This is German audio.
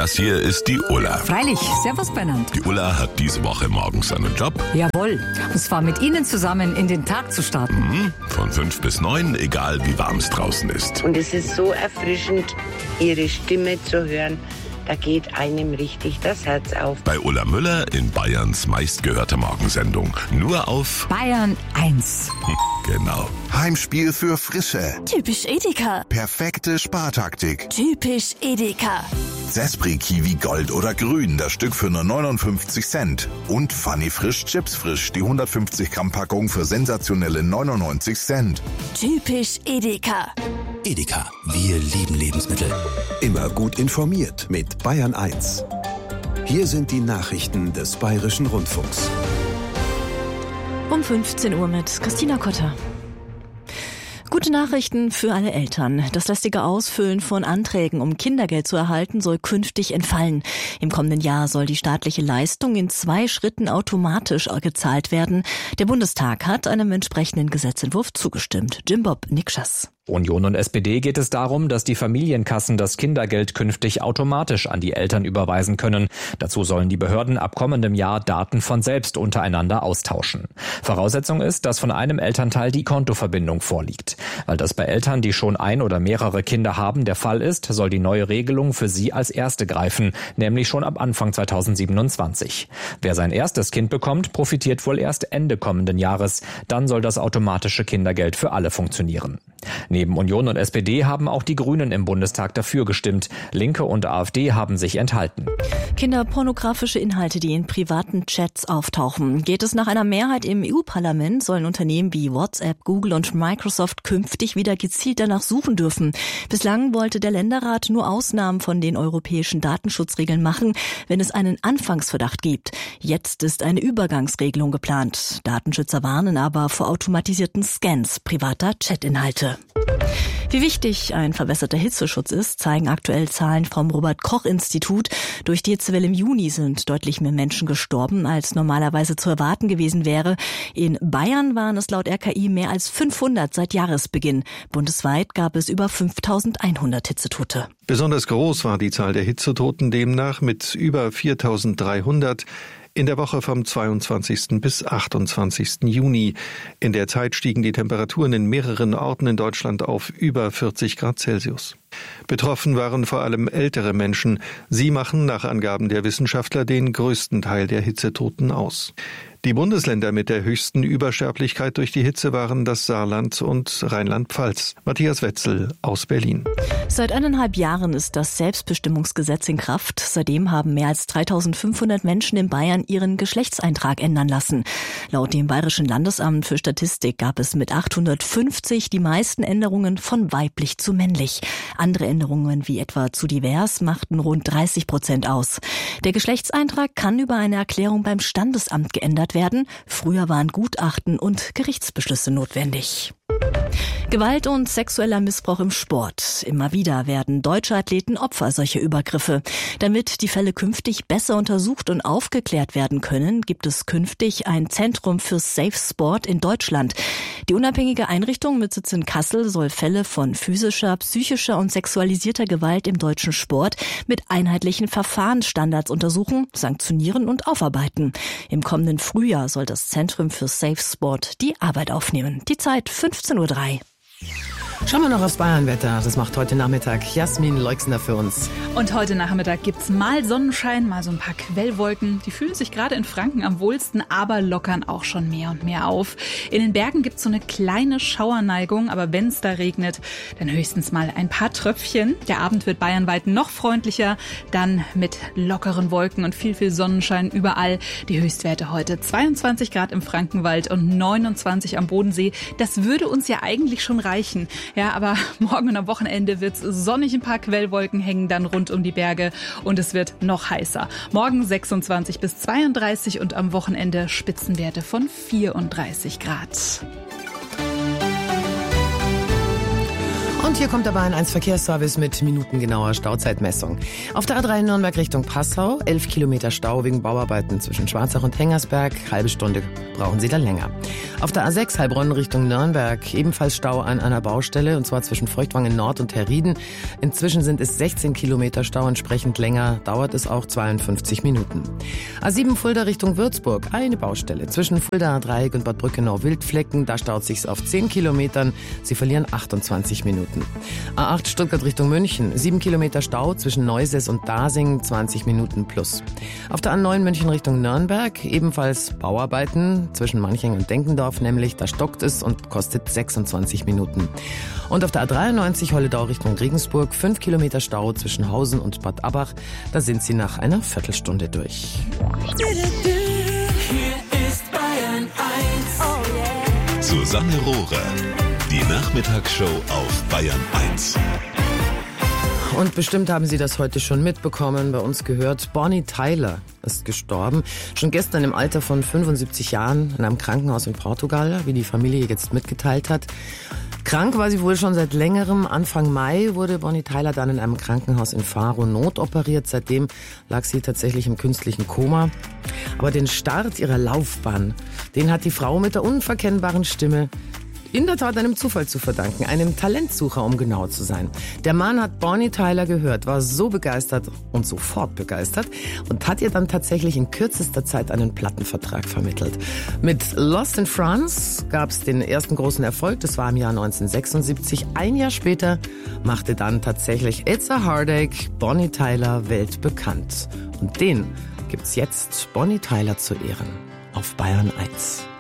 Das hier ist die Ulla. Freilich, servus Bernhard. Die Ulla hat diese Woche morgens einen Job. Jawohl, und zwar mit Ihnen zusammen in den Tag zu starten. Von 5 bis 9, egal wie warm es draußen ist. Und es ist so erfrischend, Ihre Stimme zu hören. Da geht einem richtig das Herz auf. Bei Ulla Müller in Bayerns meistgehörter Morgensendung. Nur auf Bayern 1. Genau. Heimspiel für Frische. Typisch Edeka. Perfekte Spartaktik. Typisch Edeka. Sespri Kiwi Gold oder Grün, das Stück für nur 59 Cent. Und Funny Frisch Chips Frisch, die 150 Gramm Packung für sensationelle 99 Cent. Typisch Edeka. Edeka, wir lieben Lebensmittel. Immer gut informiert mit Bayern 1. Hier sind die Nachrichten des Bayerischen Rundfunks. Um 15 Uhr mit Christina Kotter. Gute Nachrichten für alle Eltern. Das lästige Ausfüllen von Anträgen, um Kindergeld zu erhalten, soll künftig entfallen. Im kommenden Jahr soll die staatliche Leistung in 2 Schritten automatisch gezahlt werden. Der Bundestag hat einem entsprechenden Gesetzentwurf zugestimmt. Jimbob Nikschas. Union und SPD geht es darum, dass die Familienkassen das Kindergeld künftig automatisch an die Eltern überweisen können. Dazu sollen die Behörden ab kommendem Jahr Daten von selbst untereinander austauschen. Voraussetzung ist, dass von einem Elternteil die Kontoverbindung vorliegt. Weil das bei Eltern, die schon ein oder mehrere Kinder haben, der Fall ist, soll die neue Regelung für sie als erste greifen, nämlich schon ab Anfang 2027. Wer sein erstes Kind bekommt, profitiert wohl erst Ende kommenden Jahres. Dann soll das automatische Kindergeld für alle funktionieren. Neben Union und SPD haben auch die Grünen im Bundestag dafür gestimmt. Linke und AfD haben sich enthalten. Kinderpornografische Inhalte, die in privaten Chats auftauchen. Geht es nach einer Mehrheit im EU-Parlament, sollen Unternehmen wie WhatsApp, Google und Microsoft künftig wieder gezielt danach suchen dürfen. Bislang wollte der Länderrat nur Ausnahmen von den europäischen Datenschutzregeln machen, wenn es einen Anfangsverdacht gibt. Jetzt ist eine Übergangsregelung geplant. Datenschützer warnen aber vor automatisierten Scans privater Chatinhalte. Wie wichtig ein verbesserter Hitzeschutz ist, zeigen aktuell Zahlen vom Robert-Koch-Institut. Durch die Hitzewelle im Juni sind deutlich mehr Menschen gestorben, als normalerweise zu erwarten gewesen wäre. In Bayern waren es laut RKI mehr als 500 seit Jahresbeginn. Bundesweit gab es über 5.100 Hitzetote. Besonders groß war die Zahl der Hitzetoten demnach mit über 4.300. In der Woche vom 22. bis 28. Juni. In der Zeit stiegen die Temperaturen in mehreren Orten in Deutschland auf über 40 Grad Celsius. Betroffen waren vor allem ältere Menschen. Sie machen nach Angaben der Wissenschaftler den größten Teil der Hitzetoten aus. Die Bundesländer mit der höchsten Übersterblichkeit durch die Hitze waren das Saarland und Rheinland-Pfalz. Matthias Wetzel aus Berlin. Seit 1,5 Jahren ist das Selbstbestimmungsgesetz in Kraft. Seitdem haben mehr als 3.500 Menschen in Bayern ihren Geschlechtseintrag ändern lassen. Laut dem Bayerischen Landesamt für Statistik gab es mit 850 die meisten Änderungen von weiblich zu männlich. Andere Änderungen wie etwa zu divers machten rund 30% aus. Der Geschlechtseintrag kann über eine Erklärung beim Standesamt geändert werden. Früher waren Gutachten und Gerichtsbeschlüsse notwendig. Gewalt und sexueller Missbrauch im Sport. Immer wieder werden deutsche Athleten Opfer solcher Übergriffe. Damit die Fälle künftig besser untersucht und aufgeklärt werden können, gibt es künftig ein Zentrum für Safe Sport in Deutschland. Die unabhängige Einrichtung mit Sitz in Kassel soll Fälle von physischer, psychischer und sexualisierter Gewalt im deutschen Sport mit einheitlichen Verfahrensstandards untersuchen, sanktionieren und aufarbeiten. Im kommenden Frühjahr soll das Zentrum für Safe Sport die Arbeit aufnehmen. Die Zeit 15:03 Uhr. Schauen wir noch aufs Bayernwetter. Das macht heute Nachmittag Jasmin Leixner für uns. Und heute Nachmittag gibt's mal Sonnenschein, mal so ein paar Quellwolken. Die fühlen sich gerade in Franken am wohlsten, aber lockern auch schon mehr und mehr auf. In den Bergen gibt's so eine kleine Schauerneigung, aber wenn es da regnet, dann höchstens mal ein paar Tröpfchen. Der Abend wird bayernweit noch freundlicher, dann mit lockeren Wolken und viel Sonnenschein überall. Die Höchstwerte heute 22 Grad im Frankenwald und 29 am Bodensee. Das würde uns ja eigentlich schon reichen. Ja, aber morgen und am Wochenende wird's sonnig, ein paar Quellwolken hängen dann rund um die Berge und es wird noch heißer. Morgen 26 bis 32 und am Wochenende Spitzenwerte von 34 Grad. Und hier kommt der Bayern 1 Verkehrsservice mit minutengenauer Stauzeitmessung. Auf der A3 Nürnberg Richtung Passau, 11 Kilometer Stau wegen Bauarbeiten zwischen Schwarzach und Hengersberg. Halbe Stunde brauchen Sie da länger. Auf der A6 Heilbronn Richtung Nürnberg, ebenfalls Stau an einer Baustelle, und zwar zwischen Feuchtwangen Nord und Herrieden. Inzwischen sind es 16 Kilometer Stau, entsprechend länger dauert es auch 52 Minuten. A7 Fulda Richtung Würzburg, eine Baustelle zwischen Fulda Dreieck und Bad Brückenau-Wildflecken. Da staut sich's auf 10 Kilometern. Sie verlieren 28 Minuten. A8 Stuttgart Richtung München, 7 Kilometer Stau zwischen Neuses und Dasing, 20 Minuten plus. Auf der A9 München Richtung Nürnberg, ebenfalls Bauarbeiten zwischen Manching und Denkendorf, nämlich da stockt es und kostet 26 Minuten. Und auf der A93 Holledau Richtung Regensburg, 5 Kilometer Stau zwischen Hausen und Bad Abbach, da sind Sie nach einer Viertelstunde durch. Hier ist Bayern 1. Susanne Rohrer. Die Nachmittagsshow auf Bayern 1. Und bestimmt haben Sie das heute schon mitbekommen, bei uns gehört. Bonnie Tyler ist gestorben. Schon gestern im Alter von 75 Jahren in einem Krankenhaus in Portugal, wie die Familie jetzt mitgeteilt hat. Krank war sie wohl schon seit längerem. Anfang Mai wurde Bonnie Tyler dann in einem Krankenhaus in Faro notoperiert. Seitdem lag sie tatsächlich im künstlichen Koma. Aber den Start ihrer Laufbahn, den hat die Frau mit der unverkennbaren Stimme in der Tat einem Zufall zu verdanken, einem Talentsucher, um genau zu sein. Der Mann hat Bonnie Tyler gehört, war so begeistert und sofort begeistert und hat ihr dann tatsächlich in kürzester Zeit einen Plattenvertrag vermittelt. Mit Lost in France gab es den ersten großen Erfolg, das war im Jahr 1976. Ein Jahr später machte dann tatsächlich It's a Heartache Bonnie Tyler weltbekannt. Und den gibt's jetzt Bonnie Tyler zu Ehren auf Bayern 1.